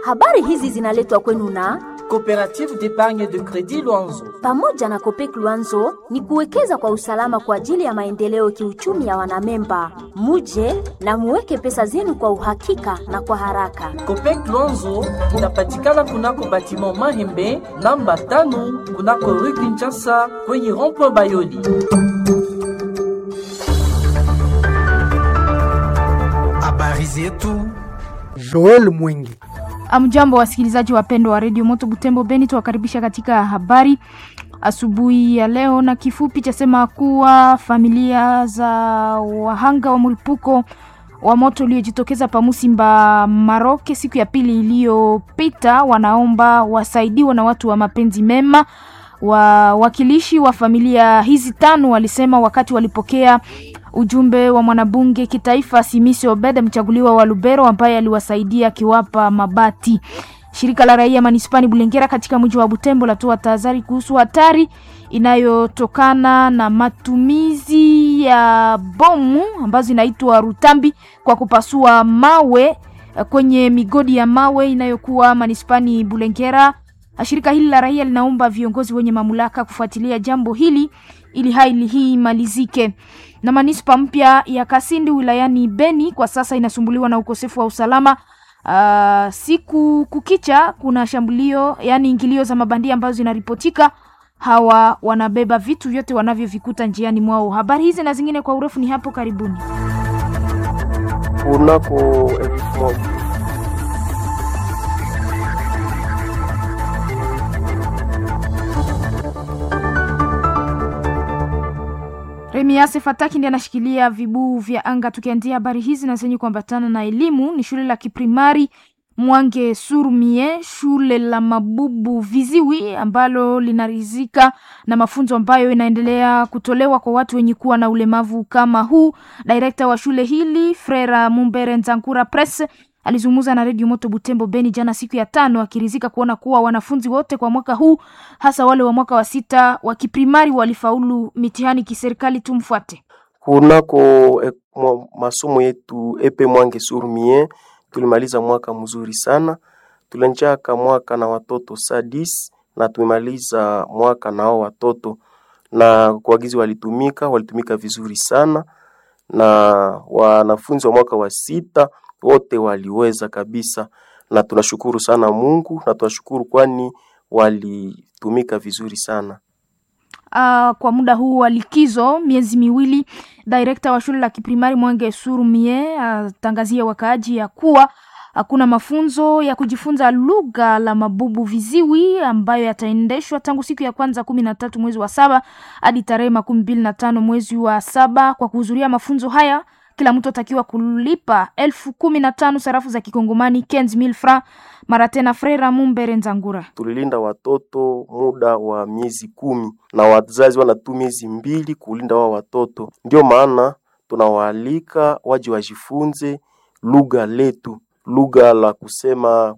Habari hizi zinaletwa kwenu na Coopérative d'épargne de crédit Luanzo. pamoja na Copec Luanzo ni kuwekeza kwa usalama kwa ajili ya maendeleo kiuchumi ya wanamemba. Muje na muweke pesa zenu kwa uhakika na kwa haraka. Copec Luanzo inapatikana kunako batiment Mahembe namba 5 kunako rue Kinshasa kwenye rond-point Bayoli. Habari zetu Joel Mwingi. Amjambo wasikilizaji wapendwa wa Radio Moto Butembo Beni, tuwakaribisha katika habari asubuhi ya leo, na kifupi chasema kuwa familia za wahanga wa mlipuko wa moto uliojitokeza pa Musimba Maroke siku ya pili iliyopita wanaomba wasaidiwe na watu wa mapenzi mema. Wawakilishi wa familia hizi tano walisema wakati walipokea ujumbe wa mwanabunge kitaifa Simisi Obede, mchaguliwa wa Lubero, ambaye aliwasaidia akiwapa mabati. Shirika la raia manispani Bulengera katika mji wa Butembo latoa tahadhari kuhusu hatari inayotokana na matumizi ya bomu ambazo inaitwa rutambi kwa kupasua mawe kwenye migodi ya mawe inayokuwa manispani Bulengera. Shirika hili la raia linaomba viongozi wenye mamlaka kufuatilia jambo hili ili hali hii malizike. Na manispa mpya ya Kasindi wilayani Beni kwa sasa inasumbuliwa na ukosefu wa usalama. Siku kukicha kuna shambulio, yani ingilio za mabandia ambazo zinaripotika. Hawa wanabeba vitu vyote wanavyovikuta njiani mwao. Habari hizi na zingine kwa urefu ni hapo karibuni. Unako Remiase Fataki ndiye anashikilia vibuu vya anga. Tukianzia habari hizi na zenye kuambatana na elimu, ni shule la kiprimari Mwange Surumie, shule la Mabubu Viziwi ambalo linarizika na mafunzo ambayo inaendelea kutolewa kwa watu wenye kuwa na ulemavu kama huu. Director wa shule hili Frera Mumbere Nzankura Press alizungumza na Radio Moto Butembo Beni jana siku ya 5 akirizika kuona kuwa wanafunzi wote kwa mwaka huu, hasa wale wa mwaka wa 6 wa kiprimari, walifaulu mitihani kiserikali. Tumfuate. kunako masomo yetu epe Mwange Surumie tulimaliza mwaka mzuri sana. Tulenjaka mwaka na watoto sadis na tumemaliza mwaka na watoto, na kuagizi walitumika vizuri sana, na wanafunzi wa mwaka wa 6 wote waliweza kabisa, na tunashukuru sana Mungu, na tunashukuru kwani walitumika vizuri sana. Kwa muda huu wa likizo miezi miwili, director wa shule la kiprimari Mwange Surumie tangazia wakaaji ya kuwa hakuna mafunzo ya kujifunza lugha la Mabubu Viziwi ambayo yataendeshwa tangu siku ya kwanza 13 mwezi wa 7 hadi tarehe 25 mwezi wa 7. Kwa kuhudhuria mafunzo haya kila mtu atakiwa kulipa 15,000 sarafu za kikongomani 15,000 francs. Mara tena Frera Mumbere Nzangura: tulilinda watoto muda wa miezi 10 na wazazi wanatu miezi 2 kulinda watoto. Ndio maana tunawaalika waje wajifunze lugha letu, lugha la kusema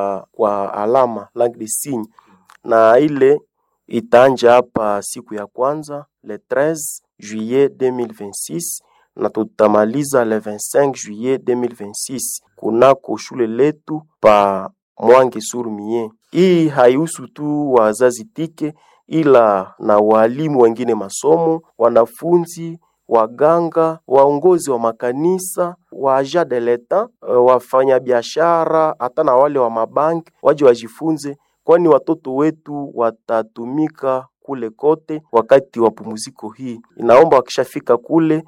kwa alama, langue des signes, na ile itaanja hapa siku ya kwanza le 13 juillet 2026 na tutamaliza le 25 juillet 2026 kunako shule letu pa Mwange Surumie. Hii haihusu tu wazazi tike, ila na walimu wengine masomo, wanafunzi, waganga, waongozi wa makanisa, wa agent de l'etat, wafanya biashara, hata na wale wa mabanki waje wajifunze, kwani watoto wetu watatumika kule kote wakati wa pumziko hii. Inaomba wakishafika kule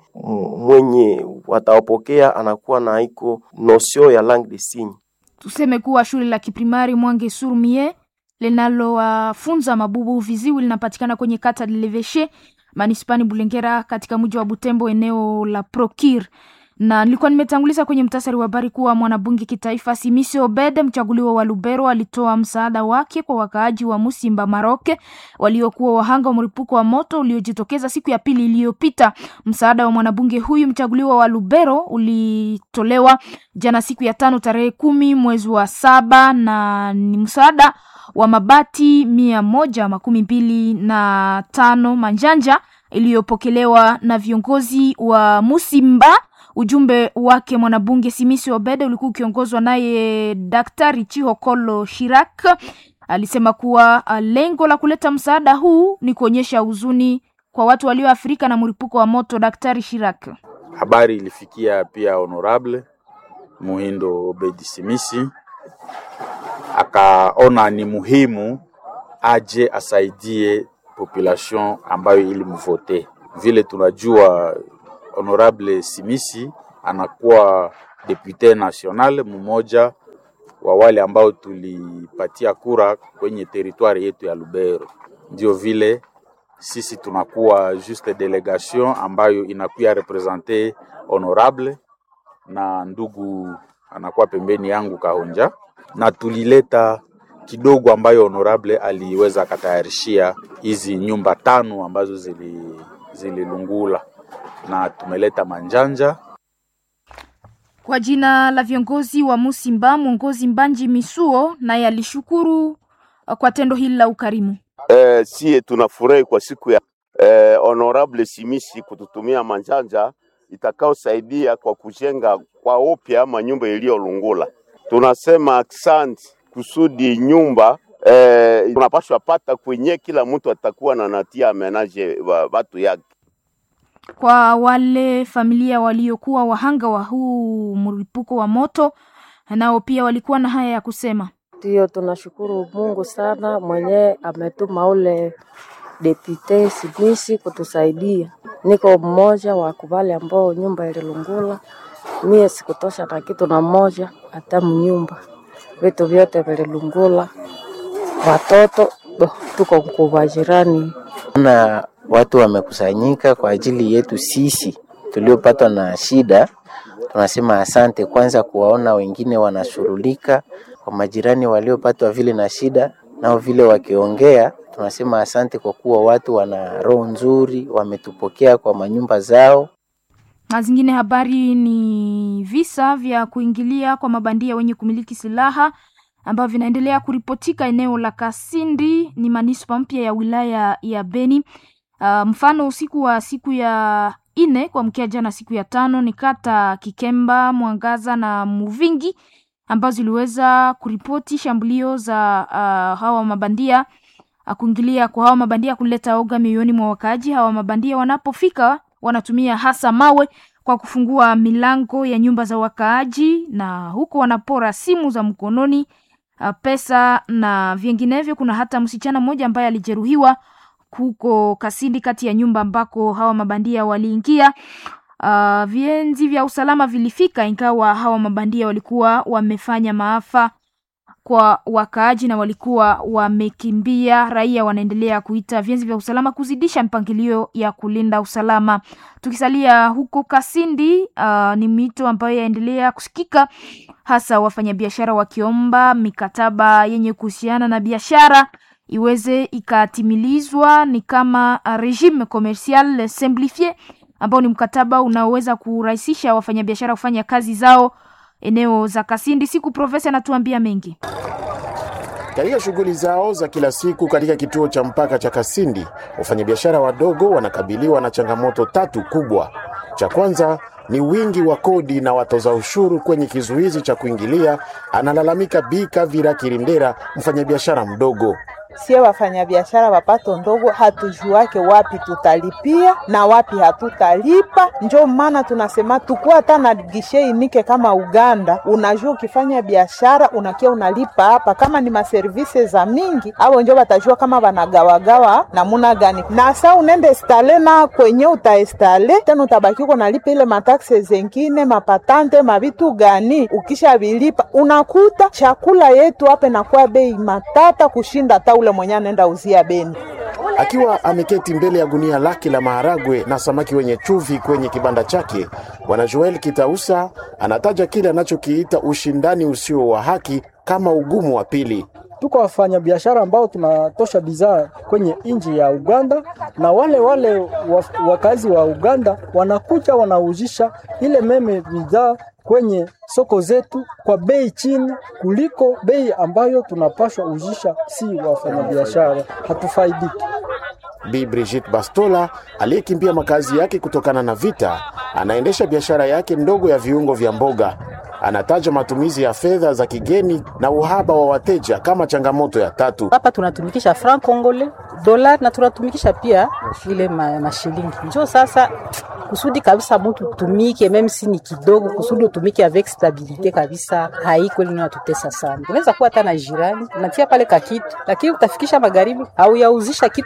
mwenye watawapokea anakuwa na iko notion ya langue des signes. Tuseme kuwa shule la kiprimari Mwange Surumie linalowafunza Mabubu Viziwi linapatikana kwenye kata de Leveshe manispani Bulengera katika mji wa Butembo eneo la Prokir. Na nilikuwa nimetanguliza kwenye mtasari wa habari kuwa mwanabunge kitaifa Simisi Obede, mchaguliwa wa Lubero, alitoa msaada wake kwa wakaaji wa Musimba Maroke waliokuwa wahanga wa mlipuko wa moto uliojitokeza siku ya pili iliyopita. Msaada wa mwanabunge huyu mchaguliwa wa Lubero ulitolewa jana siku ya 5 tarehe 10 mwezi wa 7, na ni msaada wa mabati 125 manjanja iliyopokelewa na viongozi wa Musimba Ujumbe wake mwanabunge Simisi Obede ulikuwa ukiongozwa naye Daktari Chihokolo Shirak. Alisema kuwa lengo la kuleta msaada huu ni kuonyesha huzuni kwa watu walioathirika na mlipuko wa moto. Daktari Shirak: habari ilifikia pia honorable Muhindo Obedi Simisi, akaona ni muhimu aje asaidie population ambayo ilimvote. Vile tunajua honorable Simisi anakuwa depute national mmoja wa wale ambao tulipatia kura kwenye territoire yetu ya Lubero. Ndio vile sisi tunakuwa juste delegation ambayo inakuwa representer honorable na ndugu anakuwa pembeni yangu Kahonja, na tulileta kidogo ambayo honorable aliweza katayarishia hizi nyumba 5 ambazo zililungula, na tumeleta manjanja. Kwa jina la viongozi wa Musimba, mwongozi Mbanji Misuo naye alishukuru kwa tendo hili la ukarimu. Sie tunafurahi kwa siku ya honorable Simisi kututumia manjanja itakaosaidia kwa kujenga kwa upya manyumba iliyolungula. Tunasema asante kusudi nyumba tunapaswa pata kwenye kila mtu atakuwa na natia amenaje watu yake. Kwa wale familia waliokuwa wahanga wa huu mlipuko wa moto, nao pia walikuwa na haya ya kusema. Ndio, tunashukuru Mungu sana mwenye ametuma ule depute Simisi kutusaidia. Niko mmoja wa kubali ambao nyumba ililungula. Mie sikutosha na kitu na mmoja hata mnyumba. Vitu vyote vililungula. Watoto tuko kwa jirani. Na watu wamekusanyika kwa ajili yetu sisi tuliopatwa na shida. Tunasema asante kwanza kuwaona wengine wanashurulika, kwa majirani waliopatwa vile na shida nao vile wakiongea. Tunasema asante kwa kuwa watu wana roho nzuri, wametupokea kwa manyumba zao. Na zingine habari ni visa vya kuingilia kwa mabandia wenye kumiliki silaha ambao vinaendelea kuripotika eneo la Kasindi, ni manispa mpya ya wilaya ya Beni. Mfano usiku wa siku ya 4 kwa mkia jana siku ya 5 ni kata Kikemba, Mwangaza na Muvingi ambazo ziliweza kuripoti shambulio za hawa mabandia, kuingilia kwa hawa mabandia kuleta oga mioyoni mwa wakaaji. Hawa mabandia wanapofika wanatumia hasa mawe kwa kufungua milango ya nyumba za wakaaji, na huko wanapora simu za mkononi, pesa na vinginevyo. Kuna hata msichana mmoja ambaye alijeruhiwa huko Kasindi kati ya nyumba ambako hawa mabandia waliingia. Vienzi vya usalama vilifika, ingawa hawa mabandia walikuwa wamefanya maafa kwa wakaaji na walikuwa wamekimbia. Raia wanaendelea kuita vienzi vya usalama kuzidisha mpangilio ya kulinda usalama. Tukisalia huko Kasindi, ni mito ambayo yaendelea kusikika, hasa wafanyabiashara wakiomba mikataba yenye kuhusiana na biashara iweze ikatimilizwa, ni kama regime commercial simplifié, ambao ni mkataba unaoweza kurahisisha wafanyabiashara kufanya kazi zao eneo za Kasindi. Siku Profesa anatuambia mengi. Katika shughuli zao za kila siku katika kituo cha mpaka cha Kasindi, wafanyabiashara wadogo wanakabiliwa na changamoto 3 kubwa. Cha kwanza ni wingi wa kodi na watoza ushuru kwenye kizuizi cha kuingilia, analalamika Bika Vira Kirindera, mfanyabiashara mdogo. Sie wafanyabiashara wapato ndogo hatujuake wapi tutalipia na wapi hatutalipa. Ndio maana tunasema tukua hata na gishe inike kama Uganda. Unajua ukifanya biashara unakia unalipa hapa, kama ni maservice za mingi au ndio watajua kama wanagawagawa namuna gani. Na sasa unaende installe na kwenye utainstalle tena utabaki uko nalipa ile mataxe zengine, mapatante, mabitu gani. Ukisha bilipa unakuta chakula yetu hapa na kwa bei matata kushinda taule mwenye anaenda uzia Beni. Akiwa ameketi mbele ya gunia lake la maharagwe na samaki wenye chuvi kwenye kibanda chake, Bwana Joel Kitausa anataja kile anachokiita ushindani usio wa haki kama ugumu wa pili. Tuko wafanya biashara ambao tunatosha bidhaa kwenye nchi ya Uganda, na wale wakazi wa Uganda wanakuja wanauzisha ile meme bidhaa kwenye soko zetu kwa bei chini kuliko bei ambayo tunapaswa uzisha. Si wafanya biashara hatufaidiki. Bi Brigitte Bastola aliyekimbia makazi yake kutokana na vita, anaendesha biashara yake ndogo ya viungo vya mboga. Anataja matumizi ya fedha za kigeni na uhaba wa wateja kama changamoto ya tatu. Hapa tunatumikisha franc congolais, dola na tunatumikisha pia ile mashilingi. Njoo sasa kusudi kabisa mtu tumike meme si ni kidogo, kusudi utumike avec stabilité kabisa, haiko ile inatutesa sana. Unaweza kuwa hata na jirani unatia pale kakitu, lakini utafikisha magharibi au yauzisha kitu